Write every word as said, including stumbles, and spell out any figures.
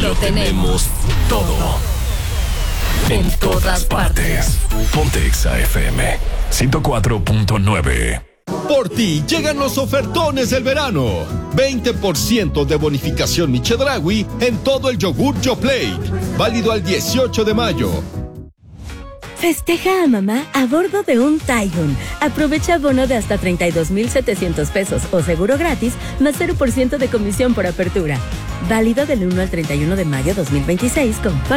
lo tenemos todo. En todas partes. Ponte Exa F M ciento cuatro punto nueve. Por ti llegan los ofertones del verano. veinte por ciento de bonificación Chedraui en todo el yogur Yoplait. Válido al dieciocho de mayo. Festeja a mamá a bordo de un Taigun. Aprovecha bono de hasta treinta y dos mil setecientos pesos o seguro gratis más cero por ciento de comisión por apertura. Válido del uno al treinta y uno de mayo dos mil veintiséis con